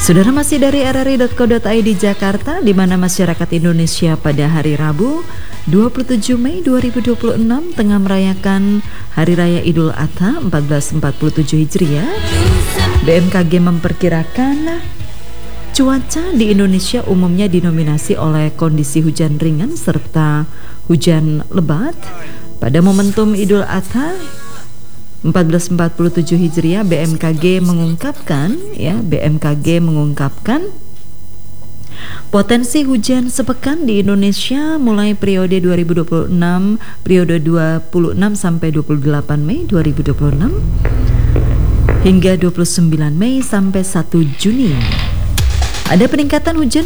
Saudara, masih dari rri.co.id Jakarta, di mana masyarakat Indonesia pada hari Rabu 27 Mei 2026 tengah merayakan Hari Raya Idul Adha 1447 Hijriah. BMKG memperkirakan cuaca di Indonesia umumnya didominasi oleh kondisi hujan ringan serta hujan lebat. Pada momentum Idul Adha 1447 Hijriah, BMKG mengungkapkan potensi hujan sepekan di Indonesia mulai periode 2026 periode 26 sampai 28 Mei 2026 hingga 29 Mei sampai 1 Juni. Ada peningkatan hujan